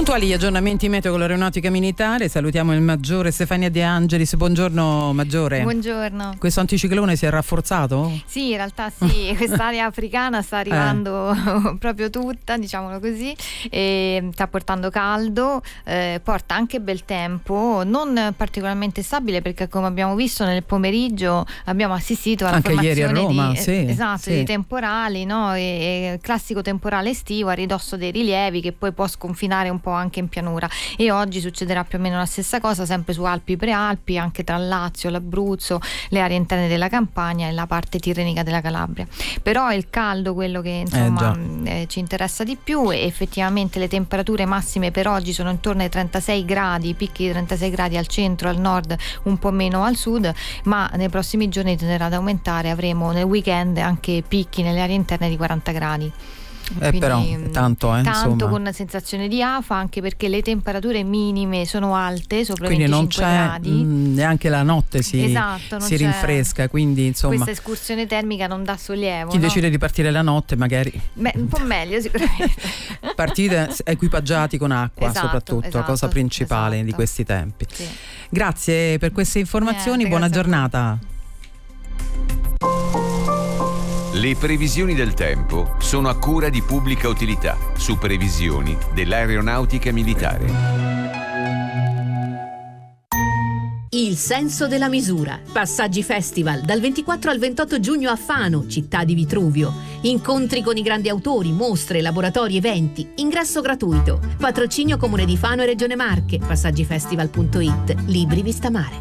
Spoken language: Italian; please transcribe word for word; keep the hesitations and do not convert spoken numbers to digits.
Puntuali gli aggiornamenti meteo con l'aeronautica militare. Salutiamo il maggiore Stefania De Angelis. Buongiorno maggiore. Buongiorno. Questo anticiclone si è rafforzato? Sì, in realtà sì, quest'area africana sta arrivando eh. proprio tutta, diciamolo così, e sta portando caldo, eh, porta anche bel tempo, non particolarmente stabile, perché come abbiamo visto nel pomeriggio abbiamo assistito alla anche formazione ieri a Roma, di, sì, esatto, sì. di temporali, no? E, e classico temporale estivo a ridosso dei rilievi che poi può sconfinare un po' anche in pianura, e oggi succederà più o meno la stessa cosa, sempre su Alpi, Prealpi, anche tra il Lazio, l'Abruzzo, le aree interne della Campania e la parte tirrenica della Calabria. Però è il caldo quello che insomma eh, eh, ci interessa di più, e effettivamente le temperature massime per oggi sono intorno ai trentasei gradi, picchi di trentasei gradi al centro, al nord, un po' meno al sud, ma nei prossimi giorni tenderà ad aumentare, avremo nel weekend anche picchi nelle aree interne di quaranta gradi. Eh, Quindi, però tanto, eh, tanto insomma. con sensazione di afa, anche perché le temperature minime sono alte, sopra i quindi venticinque non c'è gradi. mh, neanche la notte si, esatto, non si c'è, rinfresca, quindi insomma questa escursione termica non dà sollievo. chi no? decide di partire la notte magari Beh, un po' meglio sicuramente. partite equipaggiati con acqua, Esatto, soprattutto, esatto, cosa principale esatto. di questi tempi. Sì. Grazie per queste informazioni. Niente, buona grazie a voi. giornata. Le previsioni del tempo sono a cura di Pubblica Utilità, su previsioni dell'aeronautica militare. Il senso della misura. Passaggi Festival dal ventiquattro al ventotto giugno a Fano, città di Vitruvio. Incontri con i grandi autori, mostre, laboratori, eventi. Ingresso gratuito. Patrocinio Comune di Fano e Regione Marche. passaggifestival punto it. Libri Vista Mare.